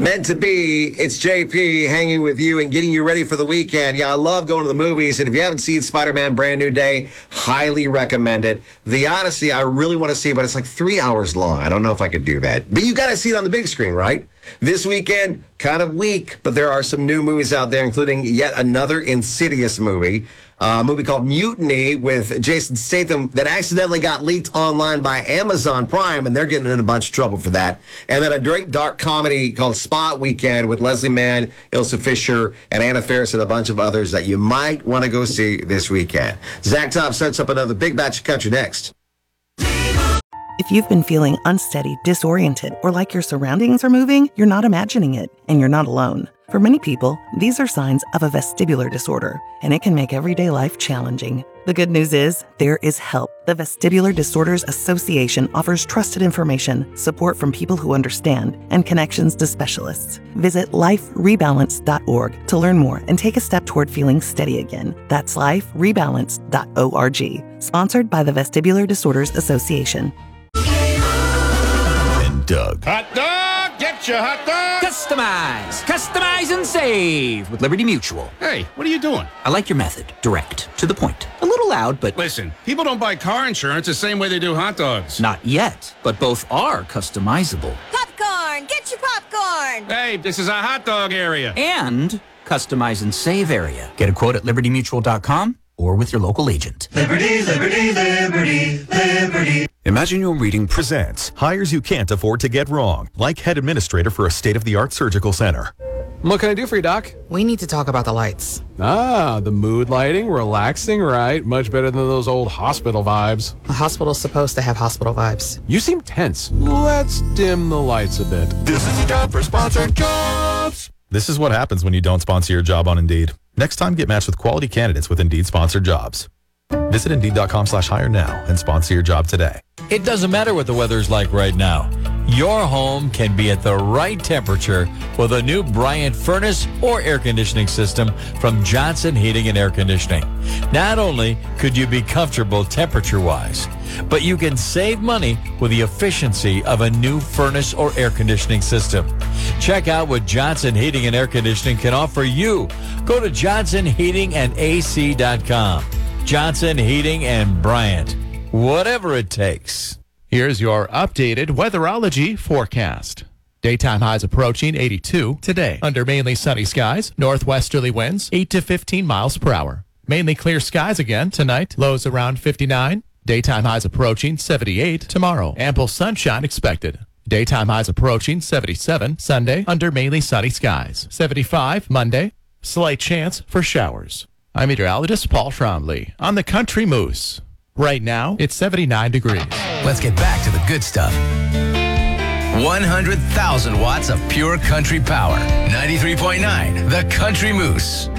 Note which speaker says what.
Speaker 1: Meant to be, it's JP hanging with you and getting you ready for the weekend. Yeah, I love going to the movies, and if you haven't seen Spider-Man Brand New Day, highly recommend it. The Odyssey, I really want to see, but it's like 3 hours long. I don't know if I could do that. But you got to see it on the big screen, right? This weekend, kind of weak, but there are some new movies out there, including yet another Insidious movie. A movie called Mutiny with Jason Statham that accidentally got leaked online by Amazon Prime, and they're getting in a bunch of trouble for that. And then a great dark comedy called Spot Weekend with Leslie Mann, Ilsa Fisher, and Anna Faris, and a bunch of others that you might want to go see this weekend. Zach Top starts up another big batch of country next.
Speaker 2: If you've been feeling unsteady, disoriented, or like your surroundings are moving, you're not imagining it, and you're not alone. For many people, these are signs of a vestibular disorder, and it can make everyday life challenging. The good news is, there is help. The Vestibular Disorders Association offers trusted information, support from people who understand, and connections to specialists. Visit liferebalance.org to learn more and take a step toward feeling steady again. That's liferebalance.org. Sponsored by the Vestibular Disorders Association.
Speaker 3: And Doug.
Speaker 4: Hot dog! Get your hot dog!
Speaker 5: Customize and save with Liberty Mutual.
Speaker 4: Hey, what are you doing?
Speaker 5: I like your method. Direct, to the point. A little loud, but...
Speaker 4: Listen, people don't buy car insurance the same way they do hot dogs.
Speaker 5: Not yet, but both are customizable.
Speaker 6: Popcorn! Get your popcorn!
Speaker 4: Hey, this is a hot dog area.
Speaker 5: And customize and save area. Get a quote at libertymutual.com or with your local agent.
Speaker 7: Liberty, liberty, liberty, liberty.
Speaker 3: Imagine Your Reading presents Hires You Can't Afford to Get Wrong, like head administrator for a state-of-the-art surgical center.
Speaker 8: What can I do for you, Doc?
Speaker 9: We need to talk about the lights.
Speaker 8: Ah, the mood lighting, relaxing, right? Much better than those old hospital vibes.
Speaker 9: A hospital's supposed to have hospital vibes.
Speaker 8: You seem tense. Let's dim the lights a bit.
Speaker 7: This is a job for sponsored jobs.
Speaker 3: This is what happens when you don't sponsor your job on Indeed. Next time, get matched with quality candidates with Indeed-sponsored jobs. Visit Indeed.com/hire now and sponsor your job today.
Speaker 10: It doesn't matter what the weather's like right now. Your home can be at the right temperature with a new Bryant furnace or air conditioning system from Johnson Heating and Air Conditioning. Not only could you be comfortable temperature-wise, but you can save money with the efficiency of a new furnace or air conditioning system. Check out what Johnson Heating and Air Conditioning can offer you. Go to johnsonheatingandac.com. Johnson Heating and Bryant. Whatever it takes.
Speaker 11: Here's your updated weatherology forecast. Daytime highs approaching 82 today. Under mainly sunny skies, northwesterly winds 8 to 15 miles per hour. Mainly clear skies again tonight. Lows around 59. Daytime highs approaching 78 tomorrow. Ample sunshine expected. Daytime highs approaching 77 Sunday under mainly sunny skies. 75 Monday. Slight chance for showers. I'm meteorologist Paul Trombley on the Country Moose. Right now, it's 79 degrees.
Speaker 12: Let's get back to the good stuff. 100,000 watts of pure country power. 93.9, The Country Moose.